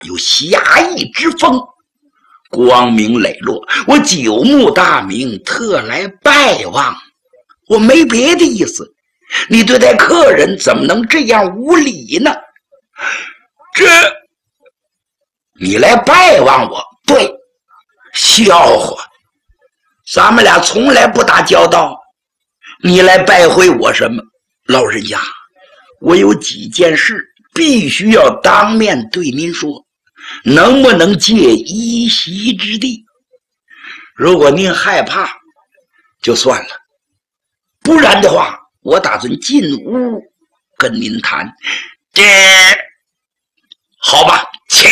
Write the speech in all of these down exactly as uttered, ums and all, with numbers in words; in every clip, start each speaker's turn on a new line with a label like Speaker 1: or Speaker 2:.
Speaker 1: 有侠义之风，光明磊落。我九牧大名，特来拜望。我没别的意思，你对待客人怎么能这样无礼呢？这，你来拜望我，对，笑话，咱们俩从来不打交道，你来拜会我什么？老人家，我有几件事必须要当面对您说，能不能借一席之地？如果您害怕，就算了，不然的话，我打算进屋跟您谈。这，好吧，请。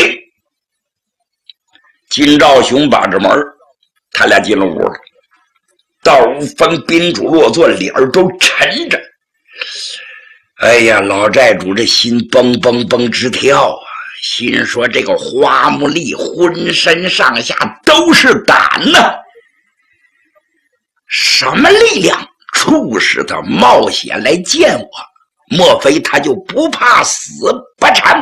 Speaker 1: 金兆雄把着门，他俩进了屋了。道无风宾主落座，脸儿都沉着。哎呀，老债主这心蹦蹦蹦直跳啊！心说这个花木丽浑身上下都是胆呐，什么力量促使他冒险来见我？莫非他就不怕死不成？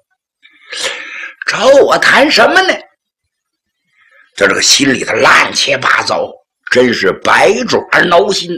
Speaker 1: 找我谈什么呢？这这个心里头乱七八糟，真是百爪挠心。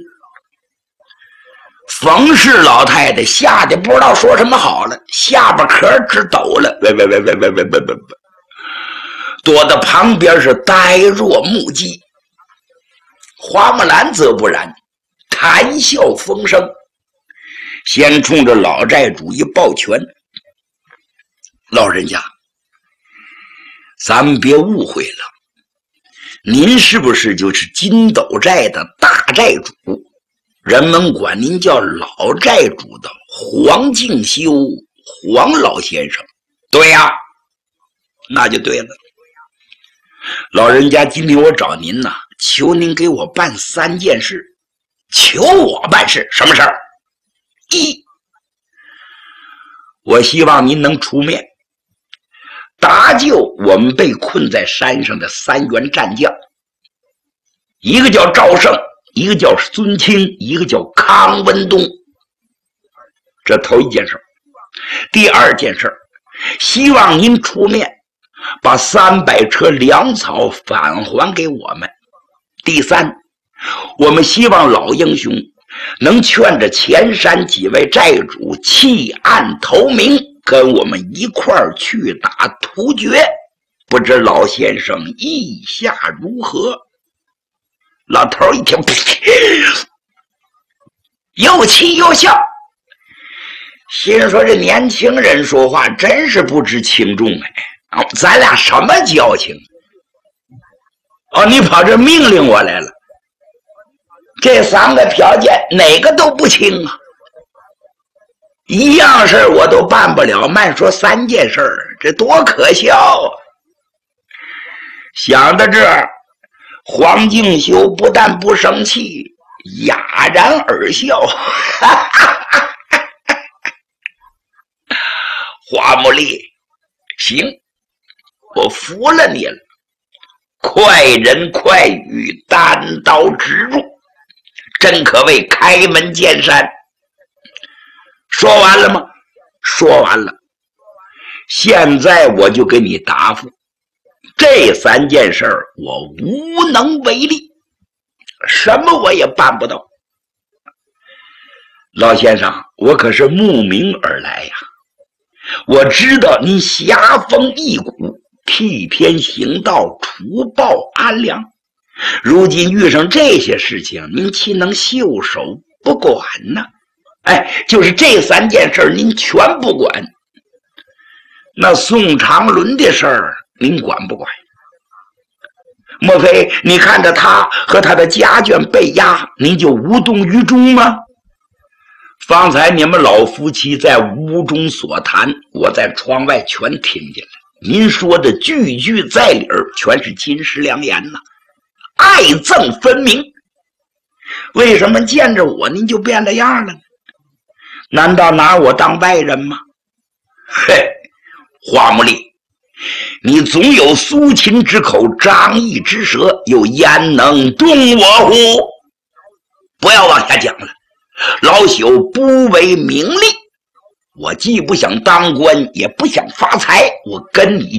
Speaker 1: 冯氏老太太吓得不知道说什么好了，下巴壳直抖了，喂喂喂喂喂喂喂喂，躲到旁边是呆若木鸡。花木兰则不然，谈笑风生，先冲着老债主一抱拳：“老人家，咱们别误会了，您是不是就是金斗寨的大债主？人们管您叫老债主的黄敬修，黄老先生。”“对呀，那就对了。老人家，今天我找您呢，求您给我办三件事。”“求我办事？什么事儿？”“一，我希望您能出面搭救我们被困在山上的三员战将，一个叫赵胜，一个叫孙清，一个叫康文东。这头一件事。第二件事，希望您出面把三百车粮草返还给我们。第三，我们希望老英雄能劝着前山几位债主弃暗投明，跟我们一块儿去打突厥。不知老先生意下如何？”老头一听，又气又笑，心说这年轻人说话真是不知轻重哎！咱俩什么交情？哦，你跑这命令我来了？这三个条件哪个都不轻啊！一样事我都办不了，慢说三件事，这多可笑啊！想到这儿，黄敬修不但不生气，哑然而笑。花木丽，行，我服了你了。快人快语，单刀直入，真可谓开门见山。说完了吗？说完了。现在我就给你答复，这三件事儿我无能为力，什么我也办不到。老先生，我可是慕名而来呀！我知道您侠风义骨，替天行道，除暴安良。如今遇上这些事情，您岂能袖手不管呢？哎，就是这三件事您全不管。那宋长伦的事儿您管不管？莫非你看着他和他的家眷被压，您就无动于衷吗？方才你们老夫妻在屋中所谈，我在窗外全听见了。您说的句句在理儿，全是金石良言呐，爱憎分明。为什么见着我您就变了样了呢？难道拿我当外人吗？嘿，花木丽，你总有苏秦之口，张翼之舌，又焉能动我乎？不要往下讲了，老朽不为名利， 我既不想当官，也不想发财，我跟你